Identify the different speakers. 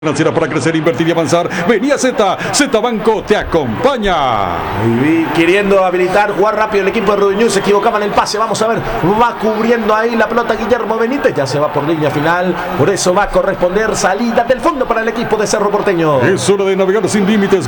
Speaker 1: Financiera para crecer, invertir y avanzar. Venía Z Banco te acompaña.
Speaker 2: Y queriendo habilitar, jugar rápido el equipo de Rudiñú, se equivocaba en el pase. Vamos a ver, va cubriendo ahí la pelota Guillermo Benítez, ya se va por línea final. Por eso va a corresponder salida del fondo para el equipo de Cerro Porteño.
Speaker 1: Es hora de navegar sin límites.